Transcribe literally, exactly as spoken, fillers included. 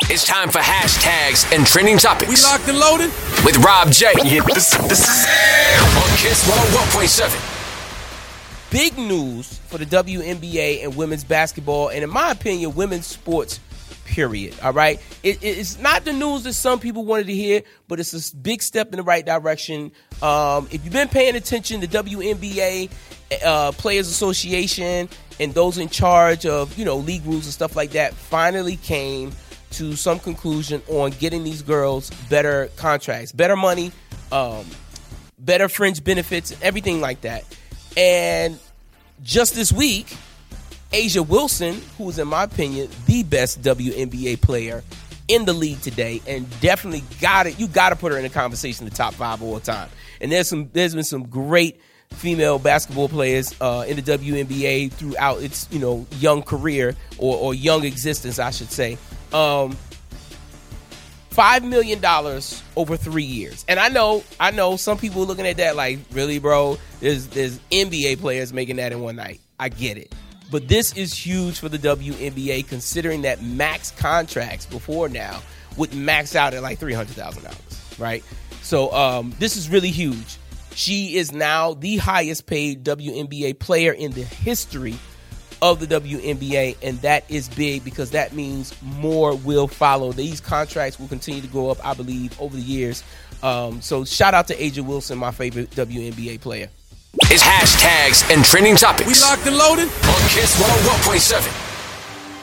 It's time for hashtags and trending topics. We locked and loaded with Rob J. Yeah, this, this is on Kiss one oh one point seven. Big news for the W N B A and women's basketball, and in my opinion, women's sports, period. All right? It, it's not the news that some people wanted to hear, but it's a big step in the right direction. Um, if you've been paying attention, the W N B A uh, Players Association and those in charge of, you know, league rules and stuff like that finally came to some conclusion on getting these girls better contracts, better money, um, better fringe benefits, and everything like that. And just this week, A'ja Wilson, who is, in my opinion, the best W N B A player in the league today, and definitely got it. You got to put her in the conversation, the top five of all time. And there's some, there's been some great female basketball players uh, in the W N B A throughout its, you know, young career or, or young existence, I should say. Um, Five million dollars over three years, and I know, I know, some people are looking at that like, really, bro? There's there's N B A players making that in one night. I get it, but this is huge for the W N B A, considering that max contracts before now would max out at like three hundred thousand dollars, right? So um, this is really huge. She is now the highest paid W N B A player in the history of the W N B A, and that is big because that means more will follow. These contracts will continue to go up, I believe, over the years. Um, so shout out to A'ja Wilson, my favorite W N B A player. It's hashtags and trending topics. We locked and loaded on Kiss one oh one point seven.